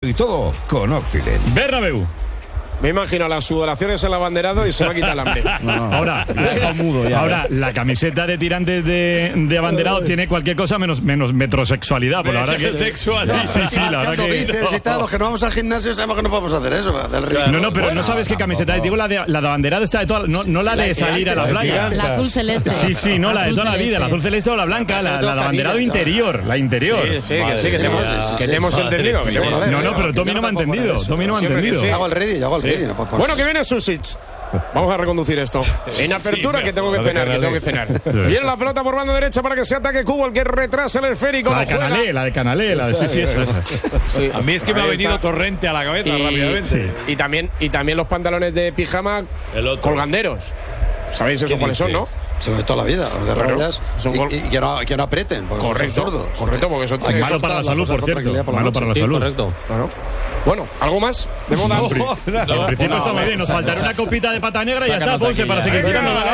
y todo con Occident. Bernabéu. Me imagino las sudoraciones en el abanderado y se va a quitar el hambre. Ahora, la camiseta de tirantes de abanderado tiene cualquier cosa menos metrosexualidad. Por la verdad que sexualidad. Sí, la verdad que... y tal, los que no vamos al gimnasio sabemos que no podemos hacer eso. No, pero no sabes qué camiseta es. Digo la de abanderado está de toda... No la de salir a la playa. La azul celeste. Sí, no, la de toda la vida. La azul celeste o la blanca. La de abanderado interior. La interior. Sí, que te hemos entendido. No, pero Tommy no me ha entendido. Hago el ready. Bueno, que viene Susic. Vamos a reconducir esto. En apertura, que tengo que cenar. Viene la pelota por banda derecha para que se ataque Cubo, el que retrasa el esférico. La de Canalé. Sí, esa. A mí es que me ha venido Torrente a la cabeza rápidamente. Y también los pantalones de pijama colganderos. ¿Sabéis eso cuáles son, no? Sobre toda la vida, los de rayas. Y que no aprieten, porque son sordos. Correcto, porque eso tiene malo para la salud, por cierto. Malo para la salud. Correcto. Claro. Bueno, ¿algo más? De moda. En principio está muy bien. Nos faltará una copita de pata negra y ya está, Ponce, para seguir tirando de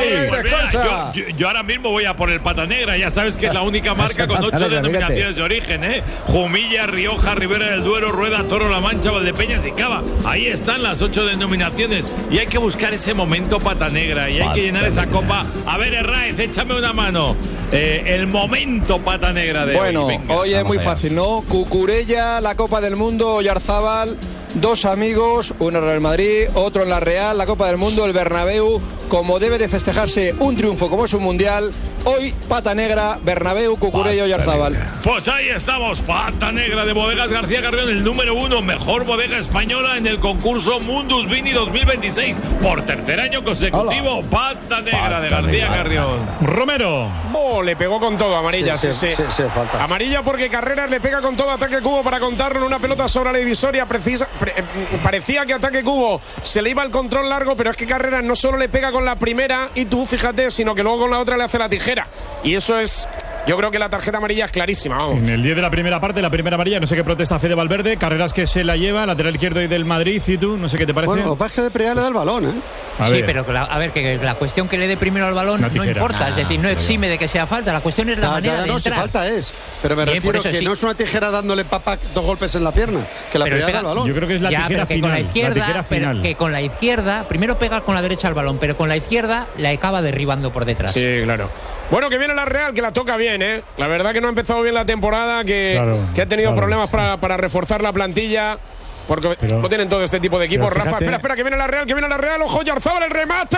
ahí. Yo ahora mismo voy a por el pata negra. Ya sabes que es la única marca con 8 denominaciones de origen, Jumilla, Rioja, Ribera del Duero, Rueda, Toro, La Mancha, Valdepeñas y Cava. Ahí están las 8 denominaciones. Y hay que buscar ese momento pata negra. Y hay que llenar esa copa. A ver, Herráez, échame una mano. El momento pata negra de hoy. Venga, hoy es muy fácil, ¿no? Cucurella, la Copa del Mundo, Oyarzábal, dos amigos, uno en Real Madrid, otro en la Real, la Copa del Mundo, el Bernabéu, como debe de festejarse un triunfo como es un mundial. Hoy, pata negra, Bernabéu, Cucurella, Oyarzábal. Pues ahí estamos, pata negra de Bodegas García Carrión, el número 1, mejor bodega española en el concurso Mundus Vini 2026. Por tercer año consecutivo, pata negra de García Carrión. Romero. Le pegó con todo, amarilla, sí, falta. Amarilla porque Carreras le pega con todo, ataque Cubo para contarlo en una pelota sobre la divisoria. Parecía que ataque Cubo se le iba el control largo, pero es que Carreras no solo le pega con la primera, y tú fíjate, sino que luego con la otra le hace la tijera. Y eso es... Yo creo que la tarjeta amarilla es clarísima, vamos. En el 10 de la primera parte, la primera amarilla, no sé qué protesta Fede Valverde, Carreras que se la lleva, lateral izquierdo y del Madrid, y tú, no sé qué te parece. Bueno, lo que pasa es que de Priá le da el balón, Sí, pero a ver, que la cuestión que le dé primero al balón no importa, es decir, no exime de que sea falta, la cuestión es la manera de entrar. Si falta es, pero me refiero que no es una tijera dándole dos golpes en la pierna, que la Priá da el balón. Yo creo que es la tijera final. Con la izquierda, pero que con la izquierda, primero pega con la derecha al balón, pero con la izquierda la acaba derribando por detrás. Sí, claro. Bueno, que viene la Real, que la toca bien, La verdad que no ha empezado bien la temporada, que ha tenido problemas para reforzar la plantilla, porque no tienen todo este tipo de equipos. Rafa, espera, que viene la Real, ojo, Oyarzábal, el remate.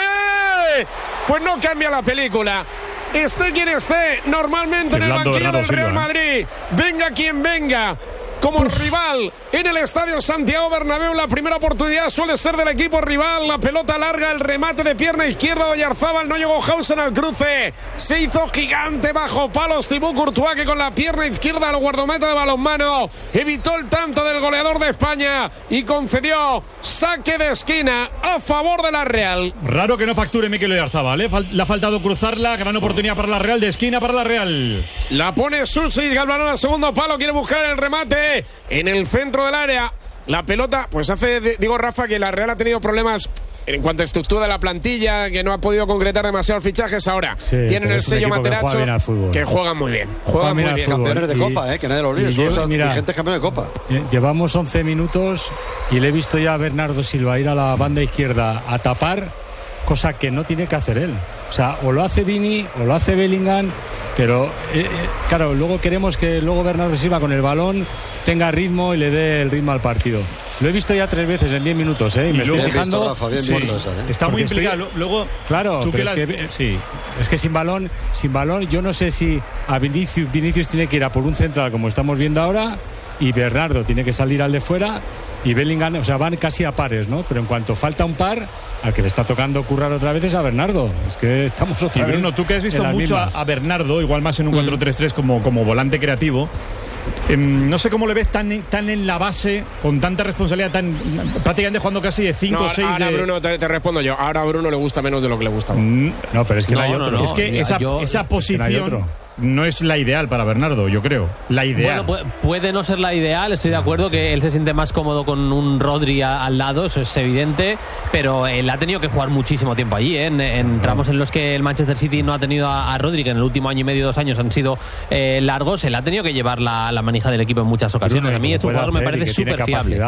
Pues no cambia la película. Esté quien esté, normalmente en el banquillo del Real Madrid, venga quien venga, como rival en el estadio Santiago Bernabéu, la primera oportunidad suele ser del equipo rival, la pelota larga, el remate de pierna izquierda de Oyarzábal, no llegó Hausen al cruce, se hizo gigante bajo palos Thibaut Courtois, que con la pierna izquierda al guardameta de balonmano evitó el tanto del goleador de España y concedió saque de esquina a favor de la Real. Raro que no facture Mikel Oyarzábal, le ha faltado cruzarla, gran oportunidad para la Real, de esquina para la Real. La pone Susic, el balón al segundo palo, quiere buscar el remate en el centro del área. La pelota, pues digo Rafa, que la Real ha tenido problemas en cuanto a estructura de la plantilla, que no ha podido concretar demasiados fichajes. Ahora tienen el sello Materazzo, que juegan muy bien. Juegan muy bien. Campeones de Copa, que nadie lo olvide. Son vigentes campeones de Copa. Llevamos 11 minutos y le he visto ya a Bernardo Silva ir a la banda izquierda a tapar, cosa que no tiene que hacer él. O sea, o lo hace Vini o lo hace Bellingham, pero claro, luego queremos que luego Bernardo Silva con el balón tenga ritmo y le dé el ritmo al partido. Lo he visto ya 3 veces en 10 minutos, y me estoy fijando. Está muy implicado. Luego, claro, pero es que sin balón, yo no sé si a Vinicius tiene que ir a por un central como estamos viendo ahora, y Bernardo tiene que salir al de fuera, y Bellingham, o sea, van casi a pares, ¿no? Pero en cuanto falta un par, al que le está tocando currar otra vez es a Bernardo. Es que estamos otra vez. Bruno, tú que has visto mucho a Bernardo, igual más en un 4-3-3 como volante creativo, no sé cómo le ves tan en la base, con tanta responsabilidad, prácticamente jugando casi de 5 o 6. Ahora Bruno, te respondo yo. Ahora a Bruno le gusta menos de lo que le gustaba. No, pero es que no hay otro. Es que esa posición no es la ideal para Bernardo, yo creo. La ideal. Bueno, puede no ser la ideal, estoy de acuerdo que él se siente más cómodo con un Rodri al lado, eso es evidente, pero él ha tenido que jugar muchísimo tiempo allí, en tramos en los que el Manchester City no ha tenido a Rodri, que en el último año y medio, 2 años han sido largos, él ha tenido que llevar la manija del equipo en muchas ocasiones. A mí es un jugador me parece súper fiable.